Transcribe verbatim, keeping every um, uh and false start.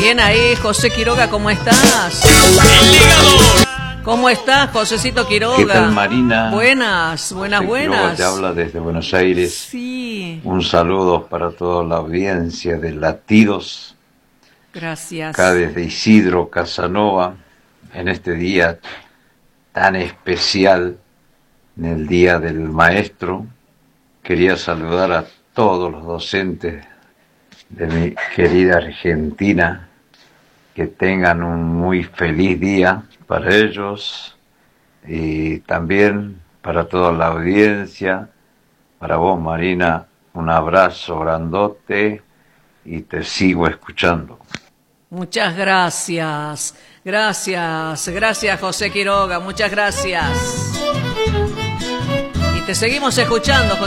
Bien ahí, José Quiroga, ¿cómo estás? ¿Cómo estás, Josecito Quiroga? ¿Qué tal, Marina? Buenas, buenas, José buenas. Quiroga te habla desde Buenos Aires. Sí. Un saludo para toda la audiencia de Latidos. Gracias. Acá desde Isidro Casanova, en este día tan especial, en el Día del Maestro. Quería saludar a todos los docentes de mi querida Argentina, que tengan un muy feliz día para ellos y también para toda la audiencia. Para vos, Marina, un abrazo grandote y te sigo escuchando. Muchas gracias, gracias, gracias José Quiroga, muchas gracias. Y te seguimos escuchando, José.